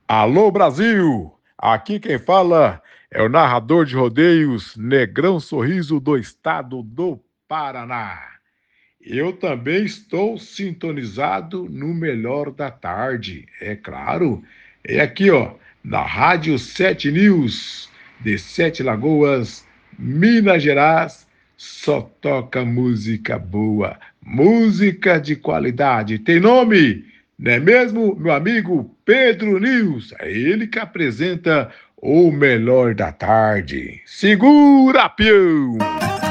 Alô Brasil! Aqui quem fala é o narrador de rodeios Negrão Sorriso do estado do Paraná. Eu também estou sintonizado no melhor da tarde, é claro. É aqui, ó, na Rádio 7 News, de Sete Lagoas, Minas Gerais, só toca música boa, música de qualidade. Tem nome? Não é mesmo, meu amigo Pedro News? É ele que apresenta o melhor da tarde. Segura, peão!